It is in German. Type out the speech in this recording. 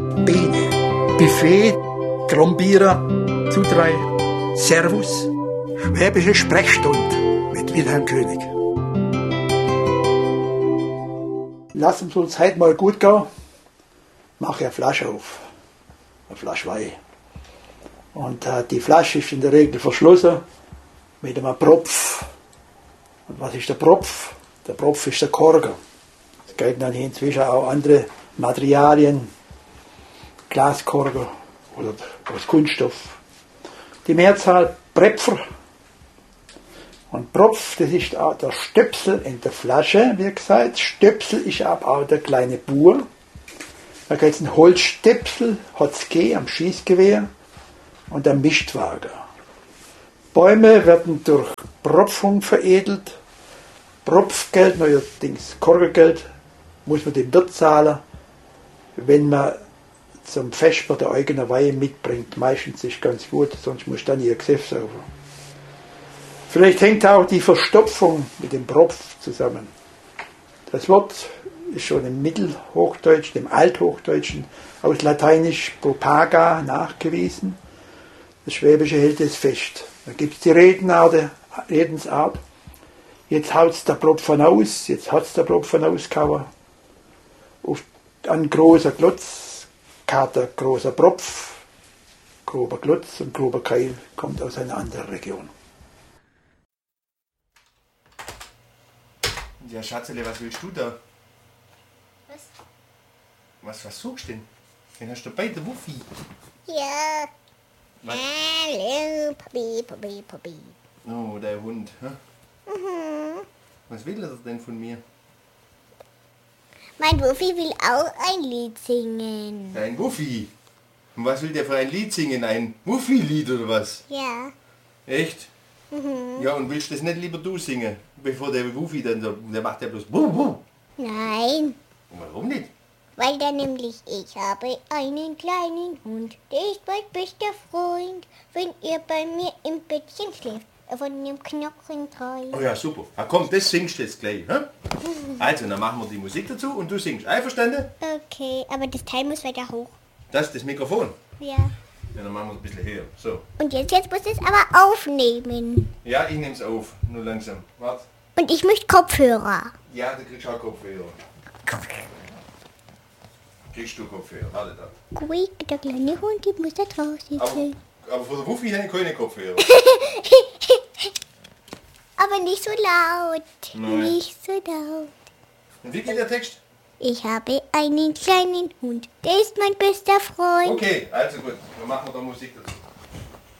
Biene, Buffet, Trombieren, Zudrei, Servus, Schwäbische Sprechstunde mit Wilhelm König. Lass uns heute mal gut gehen. Mach eine Flasche auf. Eine Flasche Wein. Und die Flasche ist in der Regel verschlossen mit einem Propf. Und was ist der Propf? Der Propf ist der Korken. Es gelten dann inzwischen auch andere Materialien, Glaskorken oder aus Kunststoff. Die Mehrzahl Prepfer. Und Propf, das ist auch der Stöpsel in der Flasche, wie gesagt. Stöpsel ist aber auch der kleine Bur. Da gibt es einen Holzstöpsel, hat es am Schießgewehr und am Mischwagen. Bäume werden durch Propfung veredelt. Propfgeld, neuerdings Korkengeld, muss man dem Wirt zahlen, wenn man zum Vesper der eigenen Wein mitbringt. Meistens ist ganz gut, sonst muss dann ihr Gesäff sauber. Vielleicht hängt auch die Verstopfung mit dem Propf zusammen. Das Wort ist schon im Mittelhochdeutschen, im Althochdeutschen, aus Lateinisch propaga nachgewiesen. Das Schwäbische hält es fest. Da gibt es die Redensart. Jetzt haut's der Propfen aus, jetzt hat's der Propfen ausgehauen. Auf ein großer Klotz, Kater großer Propf, grober Klotz und grober Keil kommt aus einer anderen Region. Ja, Schatzele, was willst du da? Was? Was suchst du denn? Den hast du dabei, der Wuffi. Ja. Was? Hallo, Papi. Oh, der Hund. Hä? Mhm. Was will er denn von mir? Mein Wuffi will auch ein Lied singen. Ein Wuffi. Und was will der für ein Lied singen? Ein Wuffi-Lied oder was? Ja. Echt? Mhm. Ja, und willst du das nicht lieber du singen? Bevor der Wuffi dann so, der macht ja bloß Wuh, Wuh. Nein, Und warum nicht? weil da nämlich ich habe einen kleinen Hund, der ist mein bester Freund. Wenn ihr bei mir im Bettchen schläft, er von dem Knochen träumt. Oh ja, super. Na komm, das singst du jetzt gleich. Hä? Also, dann machen wir die Musik dazu und du singst. Einverstanden? Okay, aber das Teil muss weiter hoch. Das ist das Mikrofon. Ja. Ja, dann machen wir es ein bisschen höher. So. Und jetzt muss es aber aufnehmen. Ja, ich nehm's auf. Nur langsam. Warte. Und ich möchte Kopfhörer. Ja, du kriegst auch Kopfhörer. Kriegst du Kopfhörer? Warte da. Quick, der kleine Hund, die muss da draußen Aber, sein. aber von der Wuffi habe ich keine Kopfhörer. Aber nicht so laut. Nein. Nicht so laut. Und wie geht der Text? Ich habe einen kleinen Hund, der ist mein bester Freund. Okay, also gut. Dann machen wir da Musik dazu.